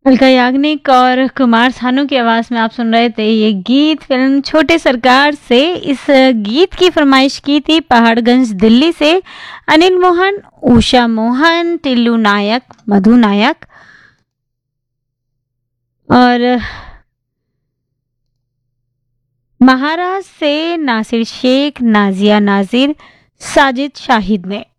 अलका याग्निक और कुमार सानू की आवाज में आप सुन रहे थे ये गीत फिल्म छोटे सरकार से। इस गीत की फरमाइश की थी पहाड़गंज दिल्ली से अनिल मोहन, उषा मोहन, टिल्लू नायक, मधु नायक और महाराज से नासिर शेख, नाजिया नाजिर, साजिद शाहिद ने।